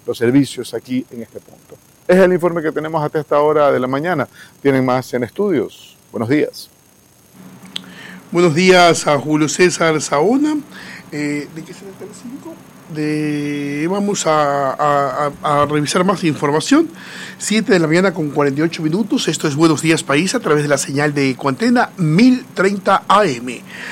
los servicios aquí en este punto. Es el informe que tenemos hasta esta hora de la mañana. Tienen más en estudios. Buenos días. Buenos días a Julio César Saona. ¿De qué será el 5? Vamos a revisar más información. 7 de la mañana con 48 minutos. Esto es Buenos Días País a través de la señal de Ecoantena 1030 AM.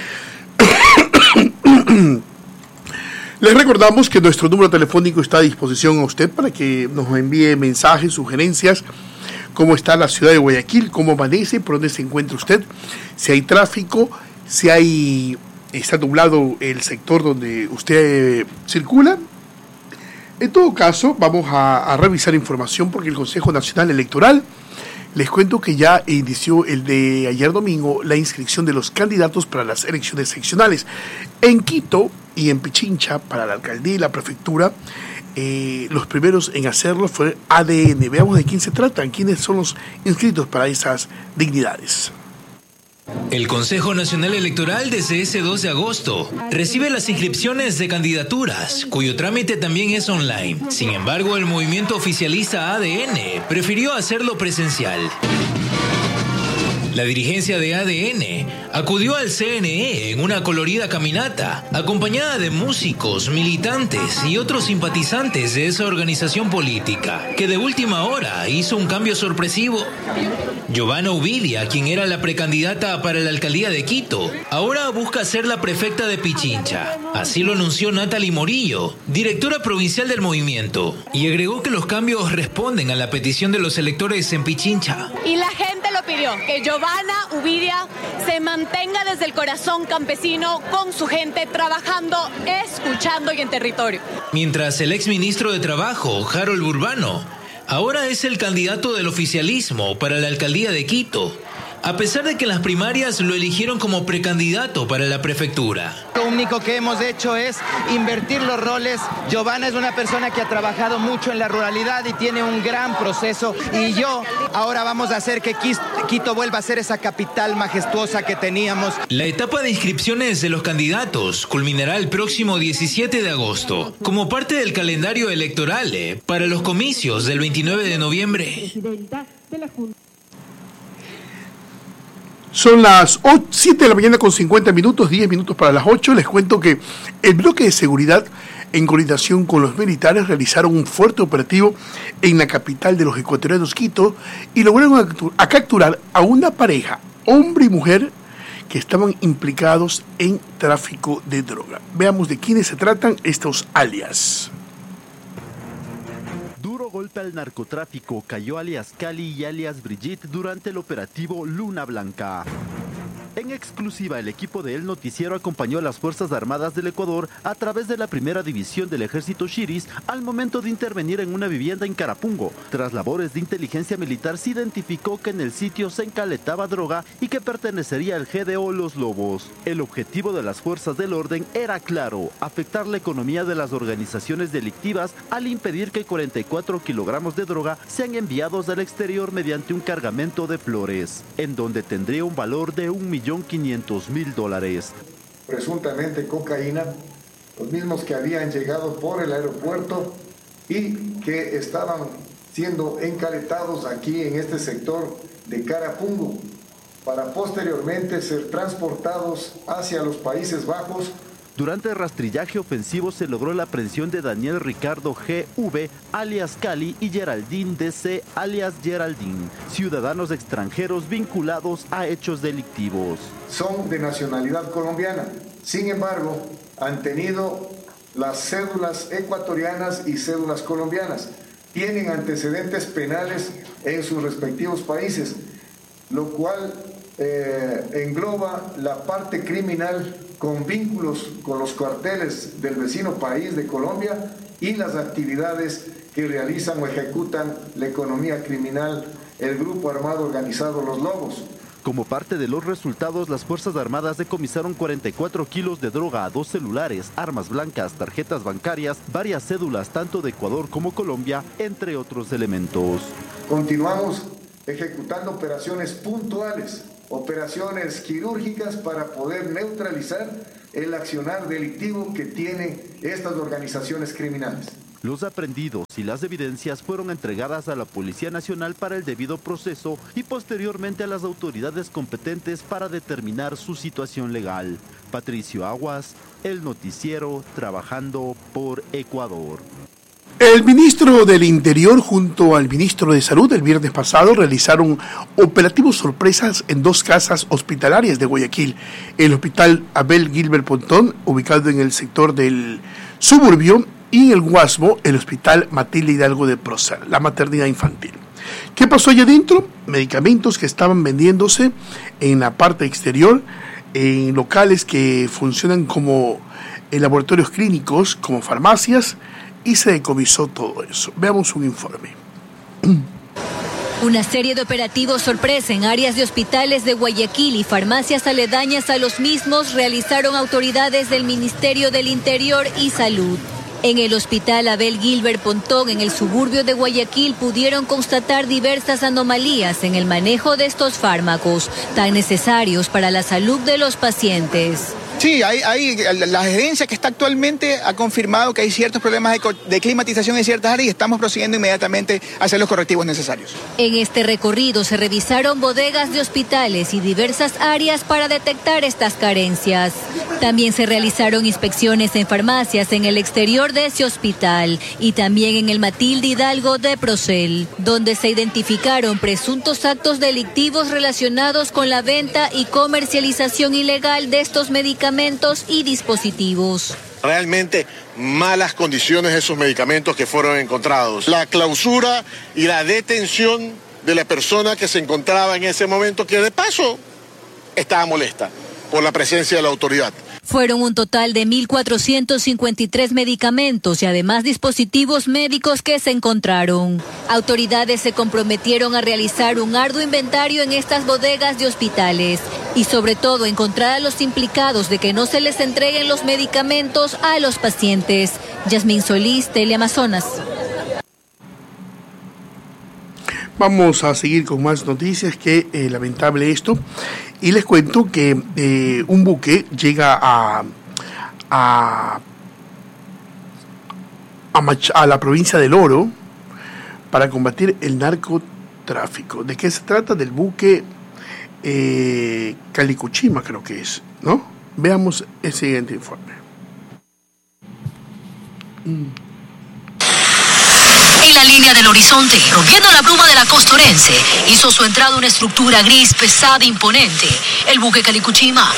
Les recordamos que nuestro número telefónico está a disposición a usted para que nos envíe mensajes, sugerencias. Cómo está la ciudad de Guayaquil, cómo amanece, por dónde se encuentra usted, si hay tráfico, si está nublado el sector donde usted circula. En todo caso, vamos a revisar información porque el Consejo Nacional Electoral, les cuento que ya inició el de ayer domingo la inscripción de los candidatos para las elecciones seccionales. En Quito y en Pichincha, para la alcaldía y la prefectura, los primeros en hacerlo fue ADN. Veamos de quién se tratan, quiénes son los inscritos para esas dignidades. El Consejo Nacional Electoral desde ese 2 de agosto recibe las inscripciones de candidaturas, cuyo trámite también es online. Sin embargo, el movimiento oficialista ADN prefirió hacerlo presencial. La dirigencia de ADN acudió al CNE en una colorida caminata, acompañada de músicos, militantes y otros simpatizantes de esa organización política, que de última hora hizo un cambio sorpresivo. Giovanna Ubilia, quien era la precandidata para la alcaldía de Quito, ahora busca ser la prefecta de Pichincha. Así lo anunció Natalie Morillo, directora provincial del movimiento, y agregó que los cambios responden a la petición de los electores en Pichincha. Y la gente lo pidió, que Giovanna Ubilia se mantenga desde el corazón campesino con su gente, trabajando, escuchando y en territorio. Mientras el exministro de Trabajo, Harold Urbano, ahora es el candidato del oficialismo para la alcaldía de Quito, a pesar de que en las primarias lo eligieron como precandidato para la prefectura. Lo único que hemos hecho es invertir los roles. Giovanna es una persona que ha trabajado mucho en la ruralidad y tiene un gran proceso. Y yo ahora vamos a hacer que Quito vuelva a ser esa capital majestuosa que teníamos. La etapa de inscripciones de los candidatos culminará el próximo 17 de agosto, como parte del calendario electoral para los comicios del 29 de noviembre. Son las 7 de la mañana con 50 minutos, 10 minutos para las 8. Les cuento que el bloque de seguridad, en coordinación con los militares, realizaron un fuerte operativo en la capital de los ecuatorianos, Quito, y lograron capturar a una pareja, hombre y mujer, que estaban implicados en tráfico de droga. Veamos de quiénes se tratan estos alias. Golpe al narcotráfico, cayó alias Cali y alias Brigitte durante el operativo Luna Blanca. En exclusiva, el equipo de El Noticiero acompañó a las Fuerzas Armadas del Ecuador a través de la primera división del ejército Shiris al momento de intervenir en una vivienda en Carapungo. Tras labores de inteligencia militar, se identificó que en el sitio se encaletaba droga y que pertenecería al GDO Los Lobos. El objetivo de las fuerzas del orden era claro: afectar la economía de las organizaciones delictivas al impedir que 44 kilogramos de droga sean enviados al exterior mediante un cargamento de flores, en donde tendría un valor de $1.500.000. Presuntamente cocaína, los mismos que habían llegado por el aeropuerto y que estaban siendo encaletados aquí en este sector de Carapungo, para posteriormente ser transportados hacia los Países Bajos. Durante el rastrillaje ofensivo se logró la aprehensión de Daniel Ricardo G.V., alias Cali, y Geraldine D.C., alias Geraldine, ciudadanos extranjeros vinculados a hechos delictivos. Son de nacionalidad colombiana, sin embargo, han tenido las cédulas ecuatorianas y cédulas colombianas. Tienen antecedentes penales en sus respectivos países, lo cual engloba la parte criminal con vínculos con los cuarteles del vecino país de Colombia y las actividades que realizan o ejecutan la economía criminal, el grupo armado organizado Los Lobos. Como parte de los resultados, las Fuerzas Armadas decomisaron 44 kilos de droga, 2 celulares, armas blancas, tarjetas bancarias, varias cédulas tanto de Ecuador como Colombia, entre otros elementos. Continuamos ejecutando operaciones puntuales, operaciones quirúrgicas para poder neutralizar el accionar delictivo que tienen estas organizaciones criminales. Los aprendidos y las evidencias fueron entregadas a la Policía Nacional para el debido proceso y posteriormente a las autoridades competentes para determinar su situación legal. Patricio Aguas, El Noticiero, trabajando por Ecuador. El ministro del Interior junto al ministro de Salud el viernes pasado realizaron operativos sorpresas en 2 casas hospitalarias de Guayaquil. El Hospital Abel Gilbert Pontón, ubicado en el sector del Suburbio, y en el Guasmo, el Hospital Matilde Hidalgo de Prócer, la maternidad infantil. ¿Qué pasó allá adentro? Medicamentos que estaban vendiéndose en la parte exterior, en locales que funcionan como laboratorios clínicos, como farmacias, y se decomisó todo eso. Veamos un informe. Una serie de operativos sorpresa en áreas de hospitales de Guayaquil y farmacias aledañas a los mismos realizaron autoridades del Ministerio del Interior y Salud. En el Hospital Abel Gilbert Pontón, en el suburbio de Guayaquil, pudieron constatar diversas anomalías en el manejo de estos fármacos, tan necesarios para la salud de los pacientes. Sí, la gerencia que está actualmente ha confirmado que hay ciertos problemas de climatización en ciertas áreas y estamos procediendo inmediatamente a hacer los correctivos necesarios. En este recorrido se revisaron bodegas de hospitales y diversas áreas para detectar estas carencias. También se realizaron inspecciones en farmacias en el exterior de ese hospital y también en el Matilde Hidalgo de Procel, donde se identificaron presuntos actos delictivos relacionados con la venta y comercialización ilegal de estos medicamentos y dispositivos. Realmente malas condiciones de esos medicamentos que fueron encontrados. La clausura y la detención de la persona que se encontraba en ese momento, que de paso estaba molesta por la presencia de la autoridad. Fueron un total de 1.453 medicamentos y además dispositivos médicos que se encontraron. Autoridades se comprometieron a realizar un arduo inventario en estas bodegas de hospitales y sobre todo encontrar a los implicados de que no se les entreguen los medicamentos a los pacientes. Yasmín Solís, Teleamazonas. Vamos a seguir con más noticias, que lamentable esto. Y les cuento que un buque llega a la provincia del Oro para combatir el narcotráfico. ¿De qué se trata? Del buque Calicuchima, creo que es, ¿no? Veamos el siguiente informe. En la línea del horizonte, rompiendo la bruma de la costa orense, hizo su entrada una estructura gris, pesada e imponente, el buque Calicuchima.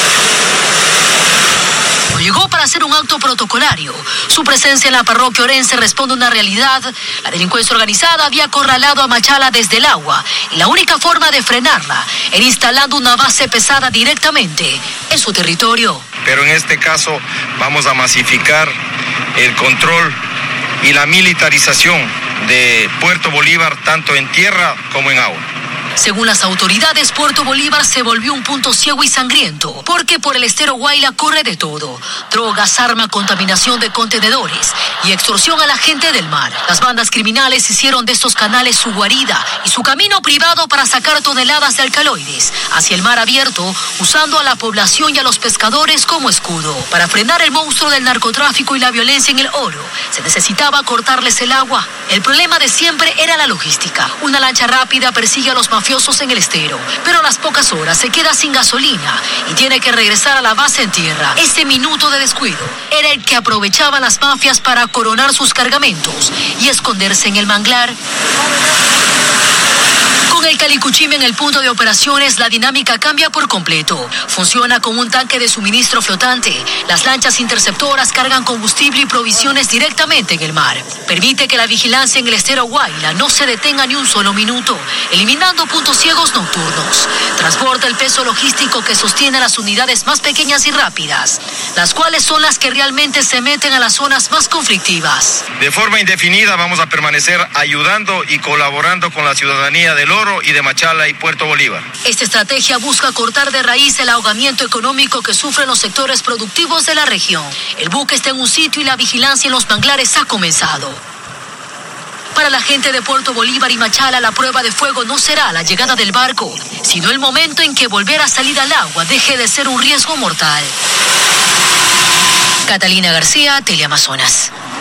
No llegó para hacer un acto protocolario. Su presencia en la parroquia orense responde a una realidad. La delincuencia organizada había acorralado a Machala desde el agua y la única forma de frenarla era instalando una base pesada directamente en su territorio. Pero en este caso vamos a masificar el control y la militarización de Puerto Bolívar, tanto en tierra como en agua. Según las autoridades, Puerto Bolívar se volvió un punto ciego y sangriento, porque por el estero Guaila corre de todo: drogas, arma, contaminación de contenedores y extorsión a la gente del mar. Las bandas criminales hicieron de estos canales su guarida y su camino privado para sacar toneladas de alcaloides hacia el mar abierto, usando a la población y a los pescadores como escudo. Para frenar el monstruo del narcotráfico y la violencia en el Oro, se necesitaba cortarles el agua. El problema de siempre era la logística. Una lancha rápida persigue a los mafiosos en el estero, pero a las pocas horas se queda sin gasolina y tiene que regresar a la base en tierra. Ese minuto de descuido era el que aprovechaban las mafias para coronar sus cargamentos y esconderse en el manglar. Con el Calicuchima en el punto de operaciones, la dinámica cambia por completo. Funciona como un tanque de suministro flotante. Las lanchas interceptoras cargan combustible y provisiones directamente en el mar. Permite que la vigilancia en el estero Guaila no se detenga ni un solo minuto, eliminando puntos ciegos nocturnos. Transporta el peso logístico que sostiene a las unidades más pequeñas y rápidas, las cuales son las que realmente se meten a las zonas más conflictivas. De forma indefinida vamos a permanecer ayudando y colaborando con la ciudadanía del Oro y de Machala y Puerto Bolívar. Esta estrategia busca cortar de raíz el ahogamiento económico que sufren los sectores productivos de la región. El buque está en un sitio y la vigilancia en los manglares ha comenzado. Para la gente de Puerto Bolívar y Machala, la prueba de fuego no será la llegada del barco, sino el momento en que volver a salir al agua deje de ser un riesgo mortal. Catalina García, Teleamazonas.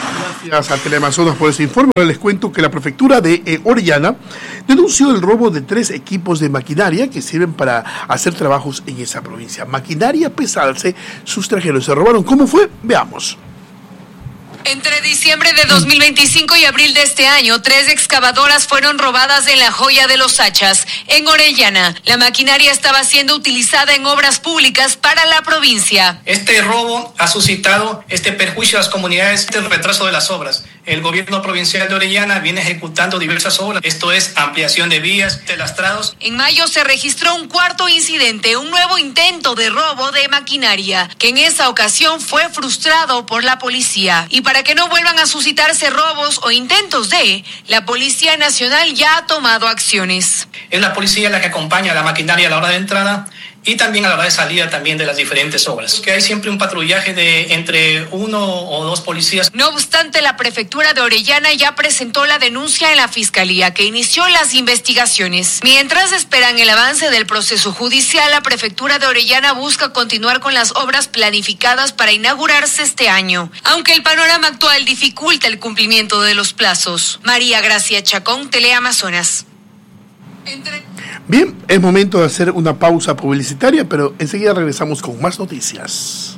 Gracias a Teleamazonas por ese informe. Ahora les cuento que la prefectura de Orellana denunció el robo de 3 equipos de maquinaria que sirven para hacer trabajos en esa provincia. Maquinaria pesada se sustrajeron, se robaron. ¿Cómo fue? Veamos. Entre diciembre de 2025 y abril de este año, 3 excavadoras fueron robadas en la Joya de los Hachas, en Orellana. La maquinaria estaba siendo utilizada en obras públicas para la provincia. Este robo ha suscitado perjuicio a las comunidades, el retraso de las obras. El gobierno provincial de Orellana viene ejecutando diversas obras. Esto es ampliación de vías, de lastrados. En mayo se registró un cuarto incidente, un nuevo intento de robo de maquinaria, que en esa ocasión fue frustrado por la policía. Y para que no vuelvan a suscitarse robos o intentos de, la Policía Nacional ya ha tomado acciones. Es la policía la que acompaña a la maquinaria a la hora de entrada y también a la hora de salida también de las diferentes obras. Que hay siempre un patrullaje de entre 1 o 2 policías. No obstante, la prefectura de Orellana ya presentó la denuncia en la fiscalía, que inició las investigaciones. Mientras esperan el avance del proceso judicial, la prefectura de Orellana busca continuar con las obras planificadas para inaugurarse este año, aunque el panorama actual dificulta el cumplimiento de los plazos. María Gracia Chacón, Teleamazonas. Bien, es momento de hacer una pausa publicitaria, pero enseguida regresamos con más noticias.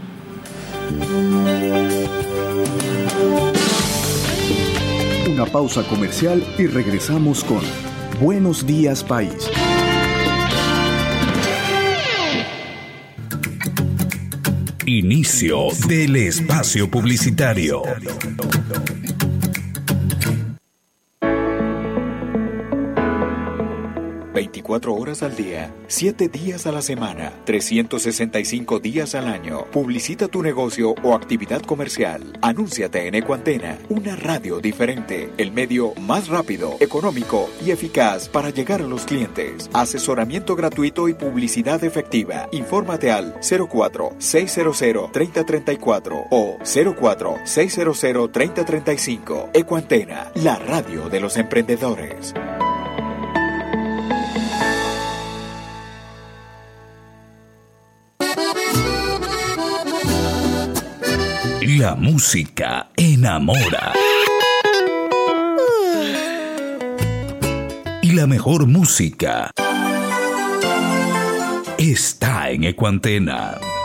Una pausa comercial y regresamos con Buenos Días País. Inicio del espacio publicitario. 24 horas al día, 7 días a la semana, 365 días al año. Publicita tu negocio o actividad comercial. Anúnciate en Ecuantena, una radio diferente, el medio más rápido, económico y eficaz para llegar a los clientes. Asesoramiento gratuito y publicidad efectiva. Infórmate al 04-600-3034 o 04-600-3035. Ecuantena, la radio de los emprendedores. La música enamora. Y la mejor música está en Ecuantena.